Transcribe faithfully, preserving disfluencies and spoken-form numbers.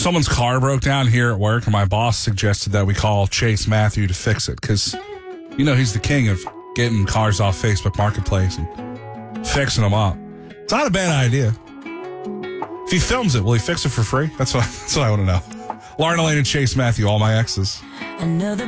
someone's car broke down here at work, and my boss suggested that we call Chase Matthew to fix it because, you know, he's the king of getting cars off Facebook Marketplace and fixing them up. It's not a bad idea. If he films it, will he fix it for free? That's what, that's what I want to know. Lauren Elaine and Chase Matthew, all my exes. Another